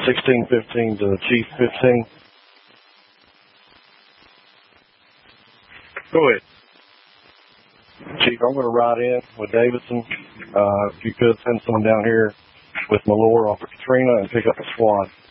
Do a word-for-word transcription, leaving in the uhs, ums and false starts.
sixteen fifteen to Chief fifteen. Go ahead. Chief, I'm going to ride in with Davidson. Uh, if you could send someone down here with Malore off of Katrina and pick up a squad.